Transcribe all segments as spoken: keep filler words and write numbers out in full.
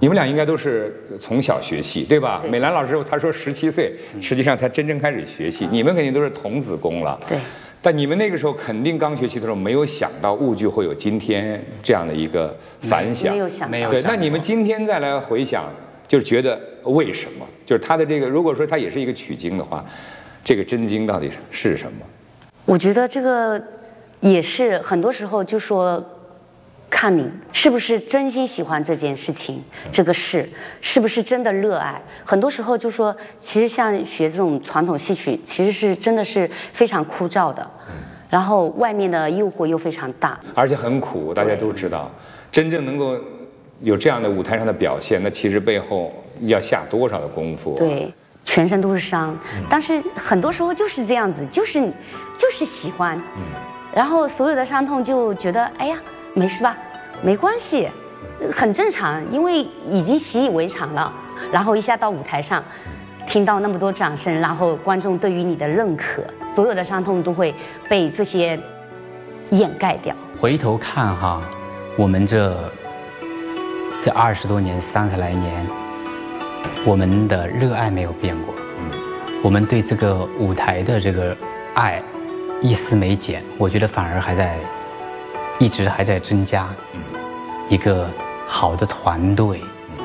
你们俩应该都是从小学戏，对吧？对美兰老师她说十七岁，实际上才真正开始学戏。你们肯定都是童子功了。 对。 但你们那个时候肯定刚学戏的时候，没有想到豫剧会有今天这样的一个反响。 没有想到。 没有。 对，那你们今天再来回想，就是觉得为什么？就是他的这个，如果说他也是一个取经的话，这个真经到底是什么？ 我觉得这个也是很多时候就说。看你是不是真心喜欢这件事情，这个事是不是真的热爱？很多时候就说，其实像学这种传统戏曲，其实是真的是非常枯燥的，然后外面的诱惑又非常大， 而且很苦。大家都知道，真正能够有这样的舞台上的表现，那其实背后要下多少的功夫、啊？ 对，全身都是伤。但是很多时候就是这样子，就是就是喜欢，然后所有的伤痛就觉得，哎呀。没事吧，没关系，很正常，因为已经习以为常了。然后一下到舞台上，听到那么多掌声，然后观众对于你的认可，所有的伤痛都会被这些掩盖掉。 回头看哈，我们这这二十多年、三十来年，我们的热爱没有变过，嗯，我们对这个舞台的这个爱一丝没减，我觉得反而还在。一直还在增加，一个好的团队，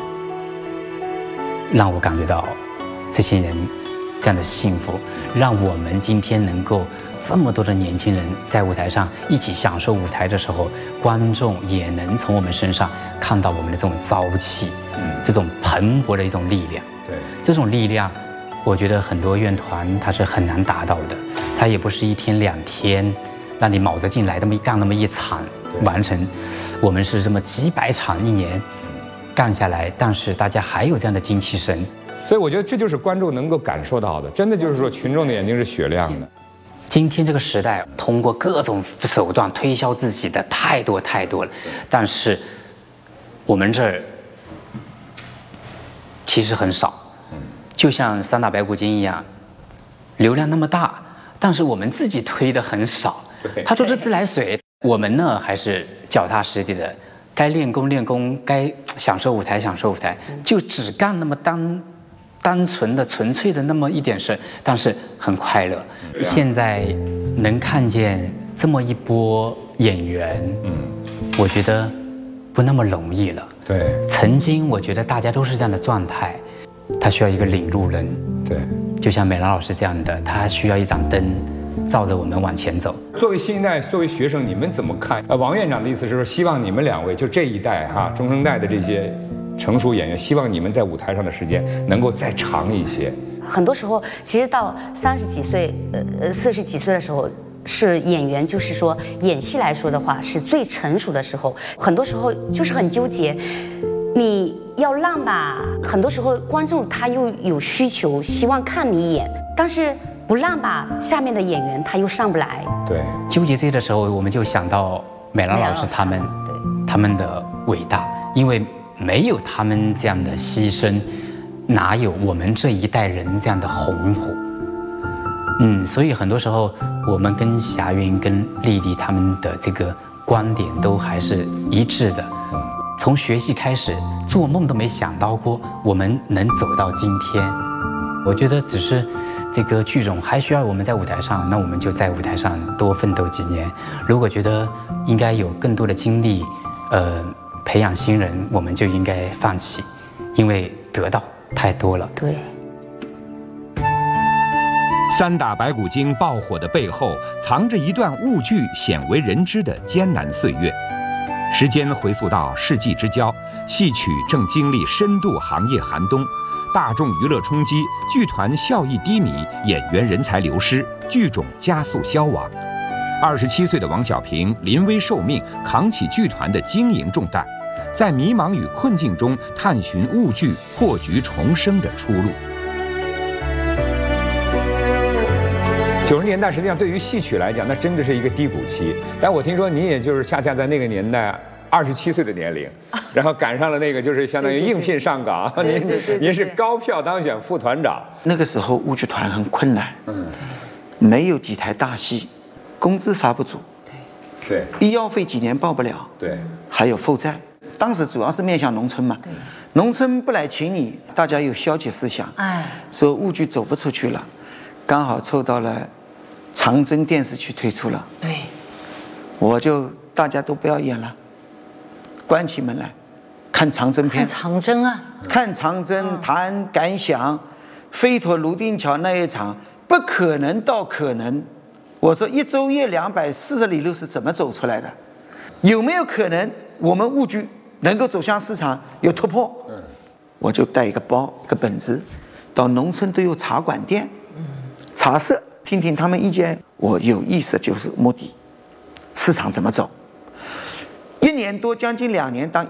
让我感觉到这些人这样的幸福，让我们今天能够这么多的年轻人在舞台上一起享受舞台的时候，观众也能从我们身上看到我们的这种朝气，这种蓬勃的一种力量。 对， 这种力量，我觉得很多院团它是很难达到的，它也不是一天两天。让你卯着劲来，那么一干那么一场完成，我们是这么几百场一年干下来，但是大家还有这样的精气神， 所以我觉得这就是观众能够感受到的，真的就是说群众的眼睛是雪亮的。 今天这个时代，通过各种手段推销自己的太多太多了，但是我们这儿其实很少，就像三打白骨精一样，流量那么大，但是我们自己推的很少。他说这自来水，我们呢还是脚踏实地的，该练功练功，该享受舞台享受舞台，就只干那么单单纯的纯粹的那么一点事，但是很快乐。现在能看见这么一波演员，嗯，我觉得不那么容易了。 对， 曾经我觉得大家都是这样的状态，他需要一个领路人。 对， 就像美兰老师这样的，他需要一盏灯。照着我们往前走。 作为新一代，作为学生，你们怎么看？呃，王院长的意思是说，希望你们两位就这一代哈中生代的这些成熟演员，希望你们在舞台上的时间能够再长一些。 很多时候，其实到三十几岁、呃呃四十几岁的时候，是演员，就是说演戏来说的话，是最成熟的时候。很多时候就是很纠结，你要让吧，很多时候观众他又有需求，希望看你演，但是。不让吧，下面的演员他又上不来。 对， 纠结这个的时候，我们就想到美兰老师他们，对他们的伟大，因为没有他们这样的牺牲，哪有我们这一代人这样的红火？嗯，所以很多时候我们跟霞云、跟丽丽他们的这个观点都还是一致的。从学习开始，做梦都没想到过我们能走到今天。我觉得只是。这个剧种还需要我们在舞台上，那我们就在舞台上多奋斗几年。如果觉得应该有更多的精力，呃，培养新人，我们就应该放弃，因为得到太多了。 对。 三打白骨精爆火的背后，藏着一段豫剧鲜为人知的艰难岁月。时间回溯到世纪之交，戏曲正经历深度行业寒冬。大众娱乐冲击，剧团效益低迷，演员人才流失，剧种加速消亡。二十七岁的王小平临危受命，扛起剧团的经营重担，在迷茫与困境中探寻豫剧破局重生的出路。 九十年代实际上对于戏曲来讲，那真的是一个低谷期。但我听说你也就是恰恰在那个年代。二十七岁的年龄，然后赶上了那个就是相当于应聘上岗，您您是高票当选副团长。 那个时候豫剧团很困难，嗯，没有几台大戏，工资发不足， 对，对， 医药费几年报不了， 对， 还有负债。当时主要是面向农村嘛， 农村不来请你，大家有消极思想，哎，说沪剧走不出去了，刚好凑到了长征电视剧推出了， 对， 我就大家都不要演了，关起门来看长征片， 看长征啊， 看长征，谈感想，飞陀泸定桥那一场不可能到可能，我说一昼夜两百四十里路是怎么走出来的？有没有可能我们沪剧能够走向市场有突破？嗯，我就带一个包一个本子，到农村都有茶馆店，茶社听听他们意见。我有意思就是目的，市场怎么走？一年多将近两年当。